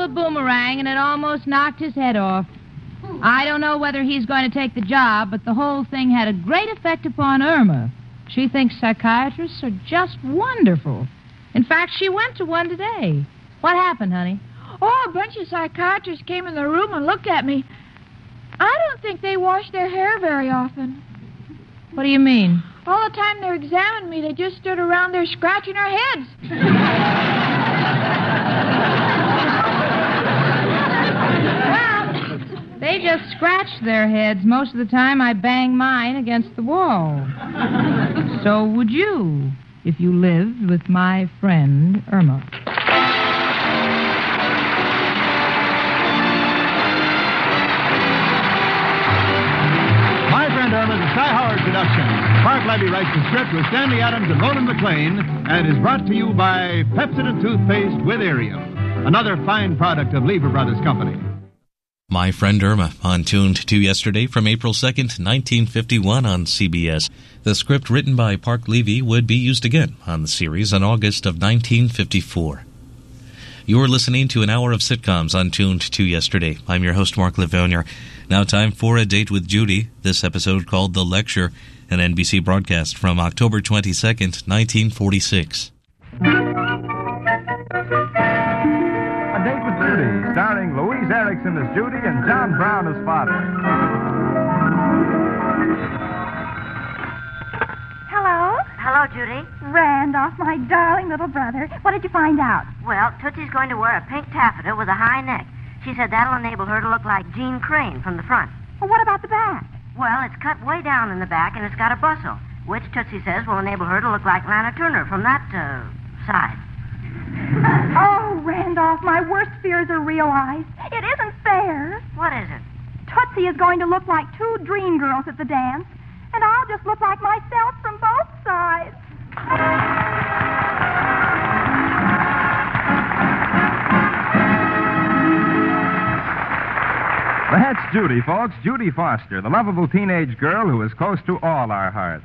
a boomerang, and it almost knocked his head off. I don't know whether he's going to take the job, but the whole thing had a great effect upon Irma. She thinks psychiatrists are just wonderful. In fact, she went to one today. What happened, honey? Oh, a bunch of psychiatrists came in the room and looked at me. I don't think they wash their hair very often. What do you mean? All the time they examined me, they just stood around there scratching their heads. Well, they just scratched their heads. Most of the time I bang mine against the wall. So would you, if you lived with my friend Irma. My Friend Irma is a Cy Howard production. Mark Levy writes the script with Stanley Adams and Roland McLean, and is brought to you by Pepsodent Toothpaste with Arium, another fine product of Lever Brothers Company. My Friend Irma, on Tuned to Yesterday from April 2nd, 1951 on CBS. The script written by Park Levy would be used again on the series in August of 1954. You're listening to an hour of sitcoms on Tuned to Yesterday. I'm your host, Mark Livonia. Now time for A Date with Judy, this episode called The Lecture, an NBC broadcast from October 22nd, 1946. A Date with Judy, starring Louise Erickson as Judy and John Brown as father. Hello? Hello, Judy. Randolph, my darling little brother. What did you find out? Well, Tootsie's going to wear a pink taffeta with a high neck. She said that'll enable her to look like Jean Crane from the front. Well, what about the back? Well, it's cut way down in the back, and it's got a bustle, which Tootsie says will enable her to look like Lana Turner from that, side. Oh, Randolph, my worst fears are realized. It isn't fair. What is it? Tootsie is going to look like two dream girls at the dance, and I'll just look like myself from both sides. That's Judy, folks. Judy Foster, the lovable teenage girl who is close to all our hearts.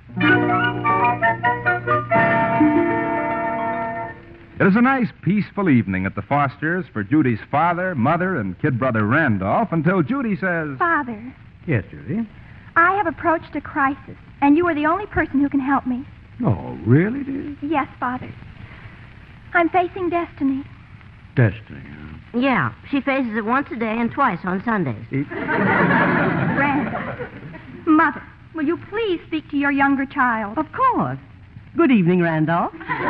It is a nice, peaceful evening at the Fosters for Judy's father, mother, and kid brother Randolph until Judy says... Father, Yes, Judy. I have approached a crisis, and you are the only person who can help me. Oh, really, dear? Yes, Father. I'm facing destiny. Destiny, huh? Yeah, she faces it once a day and twice on Sundays. Randolph. Mother, will you please speak to your younger child? Of course. Good evening, Randolph.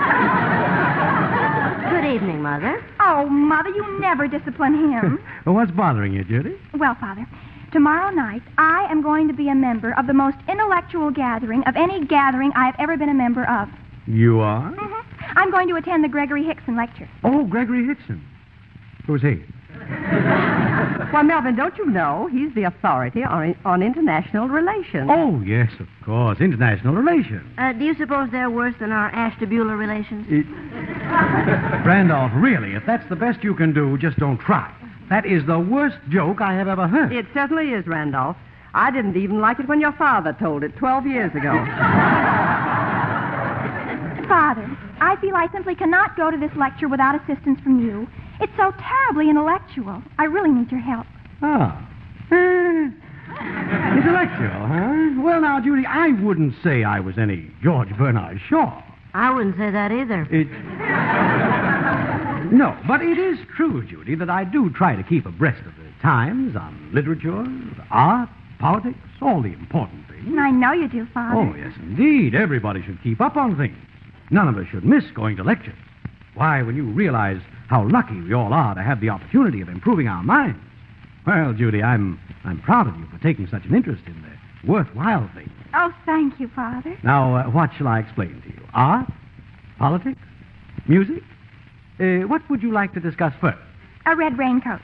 Good evening, Mother. Oh, Mother, you never discipline him. Well, what's bothering you, Judy? Well, Father, tomorrow night I am going to be a member of the most intellectual gathering of any gathering I have ever been a member of. You are? Mm-hmm. I'm going to attend the Gregory Hickson lecture. Oh, Gregory Hickson. Who's he? Why, Melvin, don't you know he's the authority on international relations? Oh, yes, of course. International relations. Do you suppose they're worse than our Ashtabula relations? Randolph, really, if that's the best you can do, just don't try. That is the worst joke I have ever heard. It certainly is, Randolph. I didn't even like it when your father told it 12 years ago. Father, I feel I simply cannot go to this lecture without assistance from you. It's so terribly intellectual. I really need your help. Ah. Intellectual, huh? Well, now, Judy, I wouldn't say I was any George Bernard Shaw. I wouldn't say that either. No, but it is true, Judy, that I do try to keep abreast of the times on literature, art, politics, all the important things. I know you do, Father. Oh, yes, indeed. Everybody should keep up on things. None of us should miss going to lectures. Why, when you realize how lucky we all are to have the opportunity of improving our minds. Well, Judy, I'm proud of you for taking such an interest in the worthwhile things. Oh, thank you, Father. Now, what shall I explain to you? Art? Politics? Music? What would you like to discuss first? A red raincoat.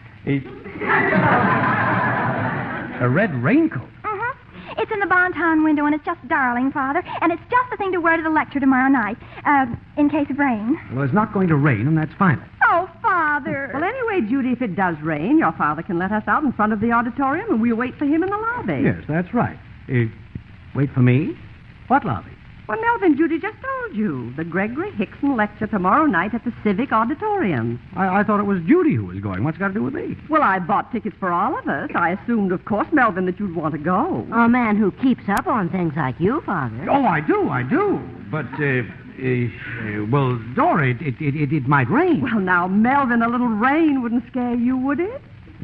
A red raincoat? It's in the Bonton window, and it's just darling, Father. And it's just the thing to wear to the lecture tomorrow night, in case of rain. Well, it's not going to rain, and that's final. Oh, Father. Well, anyway, Judy, if it does rain, your father can let us out in front of the auditorium, and we'll wait for him in the lobby. Yes, that's right. Wait for me? What lobby? Well, Melvin, Judy just told you. The Gregory Hickson lecture tomorrow night at the Civic Auditorium. I thought it was Judy who was going. What's it got to do with me? Well, I bought tickets for all of us. I assumed, of course, Melvin, that you'd want to go. A man who keeps up on things like you, Father. Oh, I do. But, well, Dora, it might rain. Well, now, Melvin, a little rain wouldn't scare you, would it?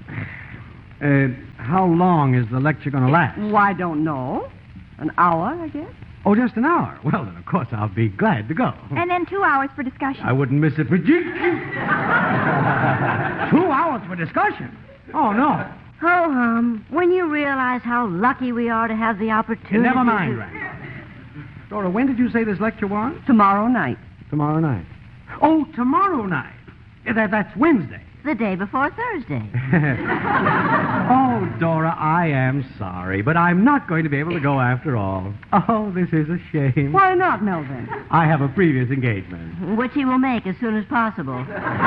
How long is the lecture going to last? Well, I don't know. An hour, I guess. Oh, just an hour. Well, then, of course, I'll be glad to go. And then 2 hours for discussion. I wouldn't miss it for 2 hours for discussion. Oh, no. Ho-hum, when you realize how lucky we are to have the opportunity... Never mind, Randall. Dora, when did you say this lecture was? Tomorrow night. Tomorrow night. Oh, tomorrow night. That's Wednesday. The day before Thursday. Oh, Dora, I am sorry, but I'm not going to be able to go after all. Oh, this is a shame. Why not, Melvin? I have a previous engagement. Which he will make as soon as possible.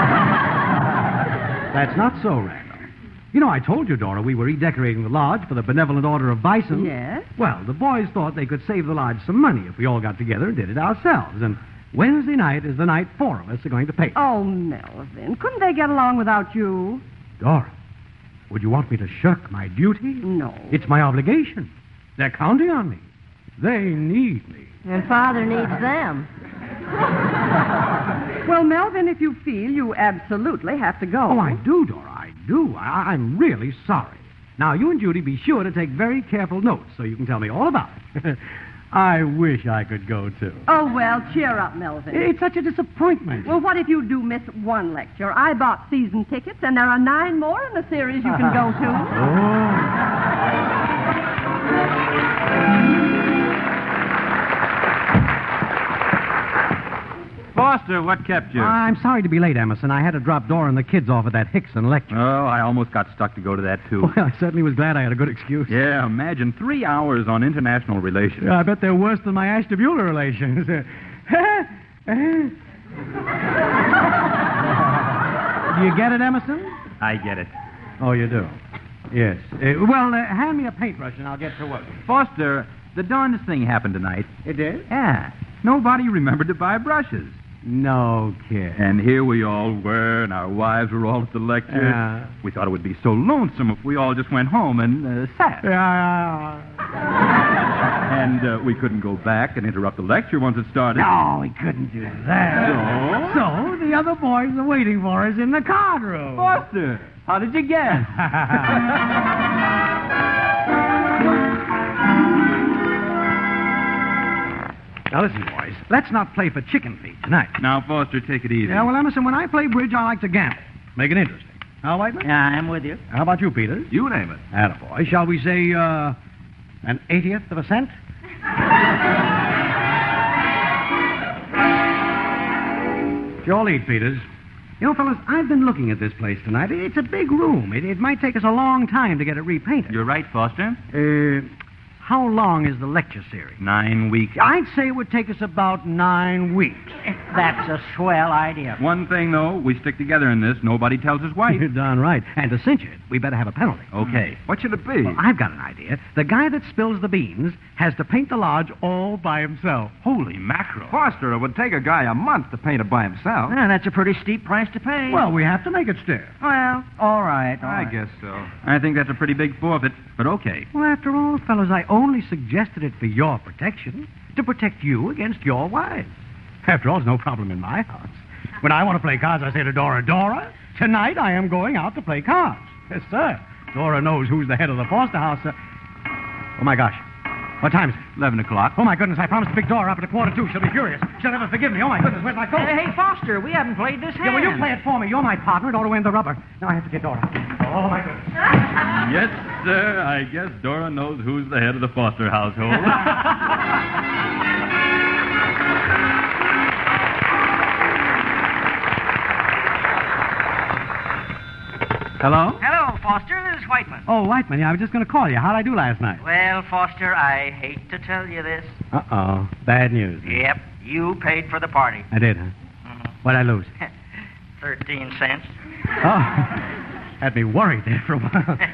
That's not so, Randall. You know, I told you, Dora, we were redecorating the lodge for the Benevolent Order of Bison. Yes? Well, the boys thought they could save the lodge some money if we all got together and did it ourselves. And Wednesday night is the night 4 of us are going to paint. Oh, Melvin, couldn't they get along without you? Dora, would you want me to shirk my duty? No. It's my obligation. They're counting on me. They need me. And Father needs them. Well, Melvin, if you feel you absolutely have to go. Oh, I do, Dora, I do. I'm really sorry. Now, you and Judy be sure to take very careful notes so you can tell me all about it. I wish I could go, too. Oh, well, cheer up, Melvin. It's such a disappointment. Well, what if you do miss one lecture? I bought season tickets, and there are 9 more in the series you can go to. Foster, what kept you? I'm sorry to be late, Emerson. I had to drop Dora and the kids off at that Hickson lecture. Oh, I almost got stuck to go to that, too. Well, I certainly was glad I had a good excuse. Yeah, imagine 3 hours on international relations. I bet they're worse than my Ashtabula relations. Do you get it, Emerson? I get it. Oh, you do? Yes. Hand me a paintbrush and I'll get to work. Foster, the darndest thing happened tonight. It did? Yeah. Nobody remembered to buy brushes. No kid. And here we all were, and our wives were all at the lecture. Yeah. We thought it would be so lonesome if we all just went home and sat. Yeah. And we couldn't go back and interrupt the lecture once it started. No, we couldn't do that. So the other boys are waiting for us in the card room. Foster, how did you guess? Now, listen, boys. Let's not play for chicken feed tonight. Now, Foster, take it easy. Yeah, well, Emerson, when I play bridge, I like to gamble. Make it interesting. Al Whiteman? Yeah, I'm with you. How about you, Peters? You name it. Attaboy. Shall we say, an 80th of a cent? You'll eat, Peters. You know, fellas, I've been looking at this place tonight. It's a big room. It might take us a long time to get it repainted. You're right, Foster. How long is the lecture series? 9 weeks. I'd say it would take us about 9 weeks. That's a swell idea. One thing, though, we stick together in this. Nobody tells his wife. You're darn right. And to cinch it, we better have a penalty. Okay. What should it be? Well, I've got an idea. The guy that spills the beans has to paint the lodge all by himself. Holy mackerel. Foster, it would take a guy a month to paint it by himself. Yeah, that's a pretty steep price to pay. Well, we have to make it stiff. Well, all right. I guess so. I think that's a pretty big forfeit, but okay. Well, after all, fellas, I only suggested it for your protection, to protect you against your wives. After all, it's no problem in my house. When I want to play cards, I say to Dora, Dora, tonight I am going out to play cards. Yes, sir. Dora knows who's the head of the Foster house, sir. Oh, my gosh. What time is it? 11 o'clock. Oh, my goodness, I promised to pick Dora up at 1:45. She'll be furious. She'll never forgive me. Oh, my goodness, where's my coat? Hey, Foster, we haven't played this hand. Yeah, well, you play it for me. You're my partner. It ought to win the rubber. Now I have to get Dora. Oh, my goodness. Yes, sir. I guess Dora knows who's the head of the Foster household. Hello? Hello, Foster. This is Whiteman. Oh, Whiteman, yeah, I was just going to call you. How'd I do last night? Well, Foster, I hate to tell you this. Uh-oh. Bad news. Yep, you paid for the party. I did, huh? What'd I lose? 13 cents. Oh, had me worried there for a while.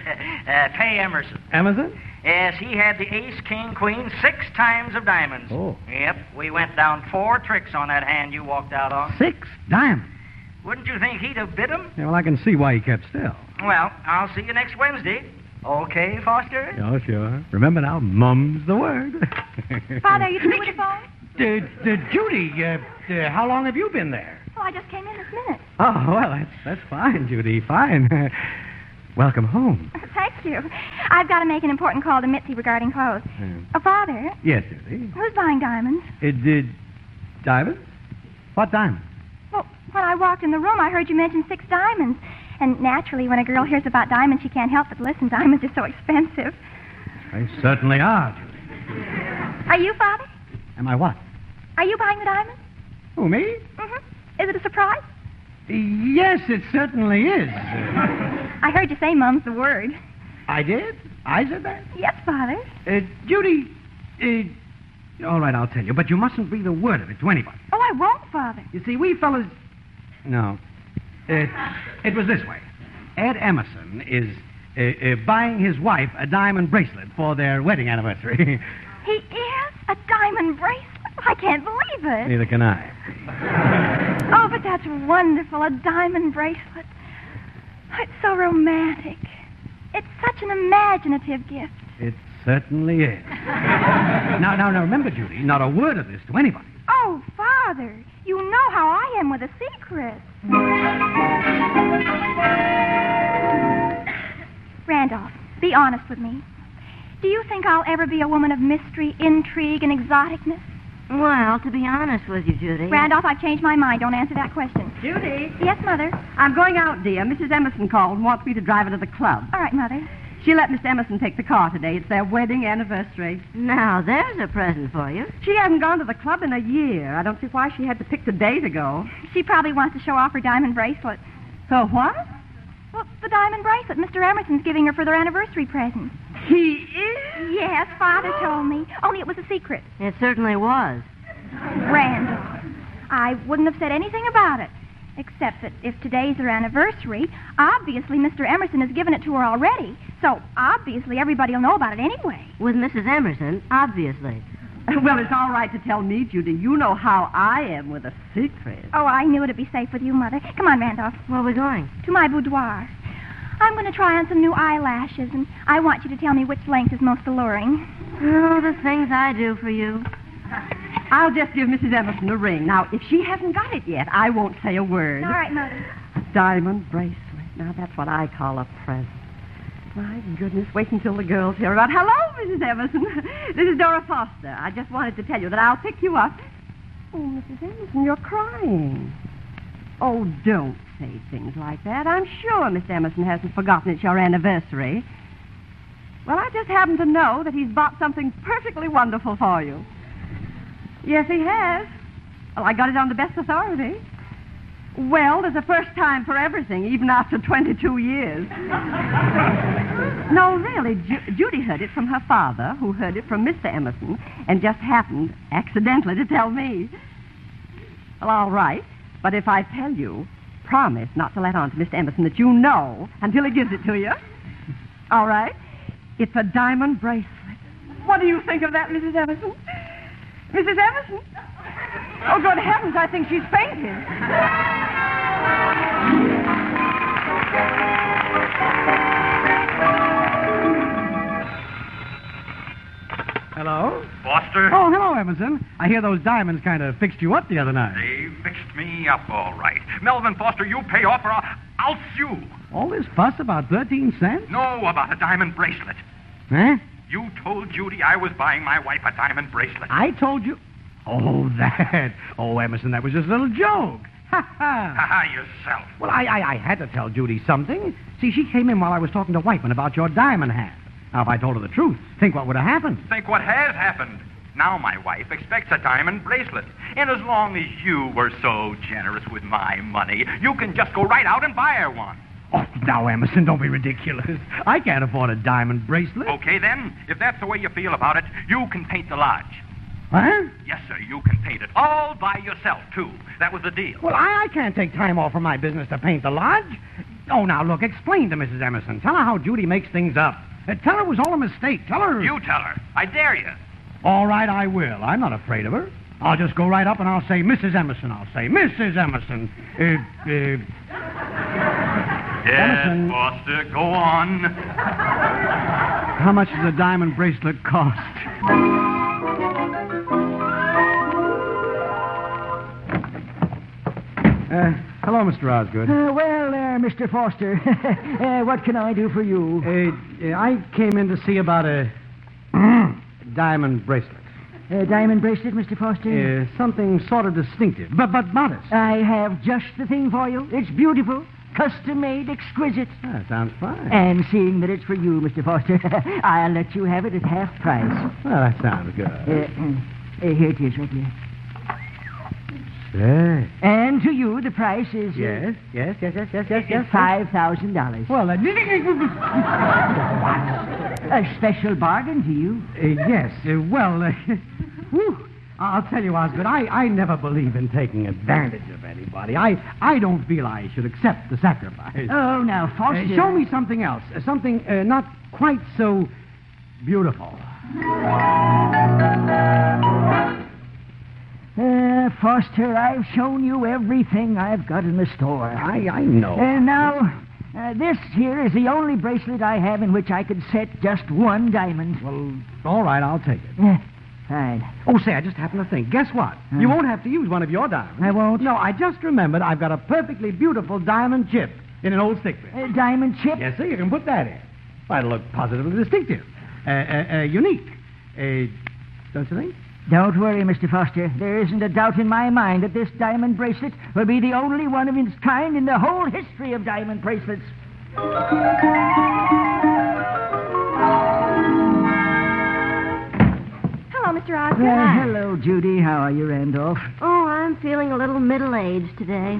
Pay Emerson. Emerson? Yes, he had the ace, king, queen, 6 times of diamonds. Oh. Yep, we went down 4 tricks on that hand you walked out on. 6 diamonds. Wouldn't you think he'd have bid 'em? Yeah, well, I can see why he kept still. Well, I'll see you next Wednesday. Okay, Foster? Oh, sure. Remember now, mum's the word. Father, are you through with the phone? Judy, how long have you been there? Oh, I just came in this minute. Oh, well, that's fine, Judy, fine. Welcome home. Thank you. I've got to make an important call to Mitzi regarding clothes. Father, Yes, Judy. who's buying diamonds? It did... Diamonds? What diamonds? Well, when I walked in the room, I heard you mention 6 diamonds. And naturally, when a girl hears about diamonds, she can't help but listen. Diamonds are so expensive. They certainly are, Judy. Are you, Father? Am I what? Are you buying the diamonds? Who, me? Mm-hmm. Is it a surprise? Yes, it certainly is. I heard you say mum's the word. I did? I said that? Yes, Father. Judy, all right, I'll tell you, but you mustn't breathe a word of it to anybody. Oh, I won't, Father. You see, we fellas... No. It was this way. Ed Emerson is buying his wife a diamond bracelet for their wedding anniversary. He is? A diamond bracelet? I can't believe it. Neither can I. Oh, but that's wonderful. A diamond bracelet. It's so romantic. It's such an imaginative gift. It certainly is. Now, remember, Judy, not a word of this to anybody. Oh, Father, you know how I am with a secret. Randolph, be honest with me. Do you think I'll ever be a woman of mystery, intrigue, and exoticness? Well, to be honest with you, Judy... Randolph, I've changed my mind. Don't answer that question. Judy? Yes, Mother? I'm going out, dear. Mrs. Emerson called and wants me to drive her to the club. All right, Mother. She let Miss Emerson take the car today. It's their wedding anniversary. Now, there's a present for you. She hasn't gone to the club in a year. I don't see why she had to pick the day to go. She probably wants to show off her diamond bracelet. So what? Well, the diamond bracelet Mr. Emerson's giving her for their anniversary present. He is? Yes, Father told me. Only it was a secret. It certainly was. Randall, I wouldn't have said anything about it, except that if today's their anniversary, obviously Mr. Emerson has given it to her already. So obviously everybody will know about it anyway. With Mrs. Emerson, obviously. Well, it's all right to tell me, Judy. You know how I am with a secret. Oh, I knew it'd be safe with you, Mother. Come on, Randolph. Where are we going? To my boudoir. I'm going to try on some new eyelashes, and I want you to tell me which length is most alluring. Oh, the things I do for you. I'll just give Mrs. Emerson a ring. Now, if she hasn't got it yet, I won't say a word. All right, Mother. A diamond bracelet. Now, that's what I call a present. My goodness, wait until the girls hear about. Hello, Mrs. Emerson. This is Dora Foster. I just wanted to tell you that I'll pick you up. Oh, Mrs. Emerson, you're crying. Oh, don't say things like that. I'm sure Miss Emerson hasn't forgotten it's your anniversary. Well, I just happen to know that he's bought something perfectly wonderful for you. Yes, he has. Well, I got it on the best authority. Well, there's a first time for everything, even after 22 years. No, really, Judy heard it from her father, who heard it from Mr. Emerson, and just happened, accidentally, to tell me. Well, all right, but if I tell you, promise not to let on to Mr. Emerson that you know until he gives it to you. All right? It's a diamond bracelet. What do you think of that, Mrs. Emerson? Mrs. Emerson? Oh, good heavens, I think she's fainted. Hello? Foster? Oh, hello, Emerson. I hear those diamonds kind of fixed you up the other night. They fixed me up all right. Melvin Foster, you pay off or I'll sue. All this fuss about 13 cents? No, about a diamond bracelet. Huh? You told Judy I was buying my wife a diamond bracelet. I told you... Oh, that. Oh, Emerson, that was just a little joke. Ha ha. Ha yourself. Well, I had to tell Judy something. See, she came in while I was talking to Whiteman about your diamond hand. Now, if I told her the truth, think what would have happened. Think what has happened. Now my wife expects a diamond bracelet. And as long as you were so generous with my money, you can just go right out and buy her one. Oh, now, Emerson, don't be ridiculous. I can't afford a diamond bracelet. Okay, then. If that's the way you feel about it, you can paint the lodge. Huh? Yes, sir, you can paint it. All by yourself, too. That was the deal. Well, I can't take time off from my business to paint the lodge. Oh, now, look, explain to Mrs. Emerson. Tell her how Judy makes things up. Tell her it was all a mistake. Tell her... You tell her. I dare you. All right, I will. I'm not afraid of her. I'll just go right up and I'll say, Mrs. Emerson. I'll say, Mrs. Emerson. Yes, Emerson. Foster, go on. How much does a diamond bracelet cost? Hello, Mr. Osgood. Mr. Foster, what can I do for you? I came in to see about a diamond bracelet. A diamond bracelet, Mr. Foster? Something sort of distinctive, but modest. I have just the thing for you. It's beautiful, custom-made, exquisite. That sounds fine. And seeing that it's for you, Mr. Foster, I'll let you have it at half price. Well, that sounds good. Here it is, right here. Say. And to you, the price is... Yes. $5,000. Well, A special bargain to you. Yes. I'll tell you, Osgood, I never believe in taking advantage of anybody. I don't feel I should accept the sacrifice. Oh, now, Foster... show me something else. Something not quite so beautiful. Foster, I've shown you everything I've got in the store. I know. Now, this here is the only bracelet I have in which I could set just one diamond. Well, all right, I'll take it. Fine. Oh, say, I just happened to think. Guess what? You won't have to use one of your diamonds. I won't? No, I just remembered I've got a perfectly beautiful diamond chip in an old stick pin. Diamond chip? Yes, sir, you can put that in. Well, it'll look positively distinctive. Unique. Don't you think? Don't worry, Mr. Foster. There isn't a doubt in my mind that this diamond bracelet will be the only one of its kind in the whole history of diamond bracelets. Hello, Mr. Osgood. Hello, Judy. How are you, Randolph? Oh, I'm feeling a little middle-aged today.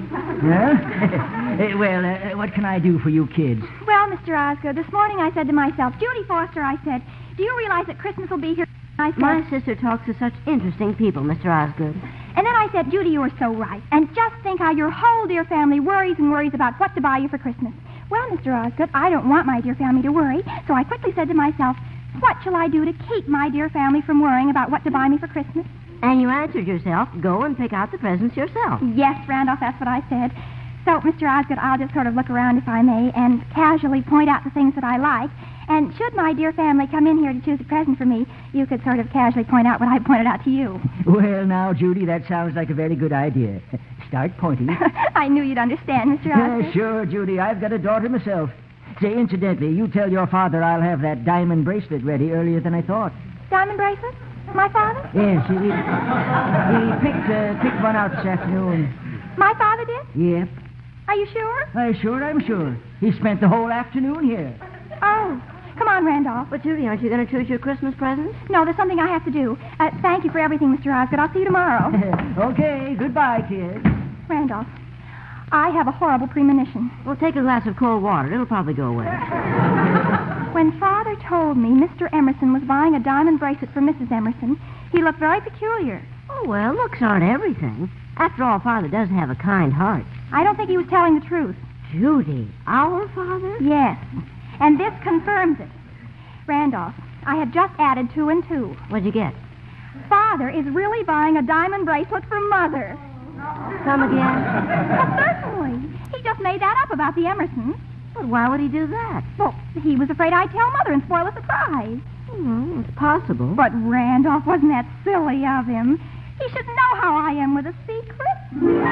Yeah? What can I do for you kids? Well, Mr. Osgood, this morning I said to myself, Judy Foster, I said, do you realize that Christmas will be here? I said, My sister talks to such interesting people, Mr. Osgood. And then I said, Judy, you are so right. And just think how your whole dear family worries and worries about what to buy you for Christmas. Well, Mr. Osgood, I don't want my dear family to worry, so I quickly said to myself, what shall I do to keep my dear family from worrying about what to buy me for Christmas? And you answered yourself, go and pick out the presents yourself. Yes, Randolph, that's what I said. So, Mr. Osgood, I'll just sort of look around, if I may, and casually point out the things that I like. And should my dear family come in here to choose a present for me, you could sort of casually point out what I pointed out to you. Well, now, Judy, that sounds like a very good idea. Start pointing. I knew you'd understand, Mr. Osgood. Sure, Judy. I've got a daughter myself. Say, incidentally, you tell your father I'll have that diamond bracelet ready earlier than I thought. Diamond bracelet? My father? Yes, he picked one out this afternoon. My father did? Yep. Are you sure? I'm sure. He spent the whole afternoon here. Oh. Come on, Randolph. But, Judy, aren't you going to choose your Christmas presents? No, there's something I have to do. Thank you for everything, Mr. Osgood. I'll see you tomorrow. Okay. Goodbye, kid. Randolph, I have a horrible premonition. Well, take a glass of cold water. It'll probably go away. When Father told me Mr. Emerson was buying a diamond bracelet for Mrs. Emerson, he looked very peculiar. Oh, well, looks aren't everything. After all, Father does have a kind heart. I don't think he was telling the truth. Judy, our father? Yes. And this confirms it. Randolph, I have just added 2 and 2. What'd you get? Father is really buying a diamond bracelet for Mother. Come again? Well, certainly. He just made that up about the Emersons. But why would he do that? Well, he was afraid I'd tell Mother and spoil the surprise. Well, it's possible. But, Randolph, wasn't that silly of him? He should know how I am with a secret.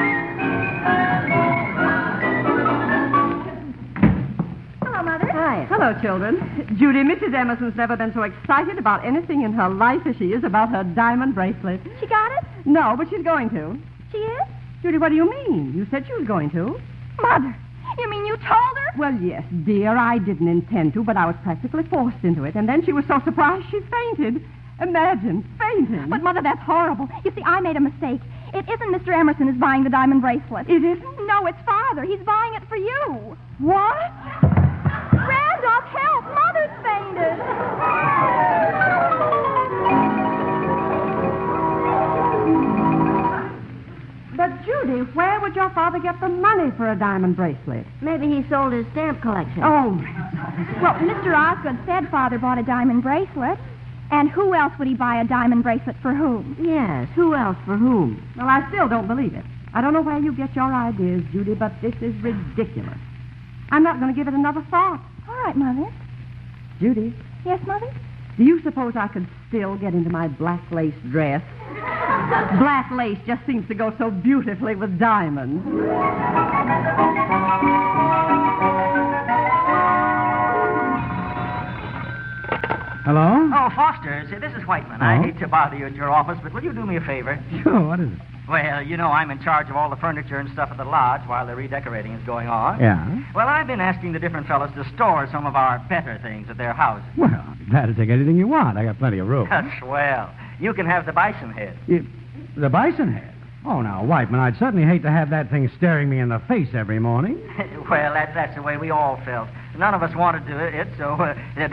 Hello, Mother. Hi. Hello, children. Judy, Mrs. Emerson's never been so excited about anything in her life as she is about her diamond bracelet. She got it? No, but she's going to. She is? Judy, what do you mean? You said she was going to. Mother, you mean you told her? Well, yes, dear, I didn't intend to, but I was practically forced into it. And then she was so surprised she fainted. Imagine, fainting. But, Mother, that's horrible. You see, I made a mistake. It isn't Mr. Emerson who's buying the diamond bracelet. It isn't? No, it's Father. He's buying it for you. What? Randolph, help! Mother's fainted. But, Judy, where would your father get the money for a diamond bracelet? Maybe he sold his stamp collection. Oh, Well, Mr. Osgood said Father bought a diamond bracelet. And who else would he buy a diamond bracelet for whom? Yes, who else for whom? well, I still don't believe it. I don't know where you get your ideas, Judy, but this is ridiculous. I'm not going to give it another thought. All right, Mother. Judy, Yes, Mother? do you suppose I could still get into my black lace dress? Black lace just seems to go so beautifully with diamonds. Hello? Oh, Foster, say, this is Whiteman. I hate to bother you at your office, but will you do me a favor? Sure, what is it? Well, you know I'm in charge of all the furniture and stuff at the lodge while the redecorating is going on. Yeah? Well, I've been asking the different fellows to store some of our better things at their houses. Well, I'll be glad to take anything you want. I got plenty of room. That's swell. You can have the bison head. The bison head? Oh, now, Whiteman, I'd certainly hate to have that thing staring me in the face every morning. Well, that's the way we all felt. None of us wanted to do it, so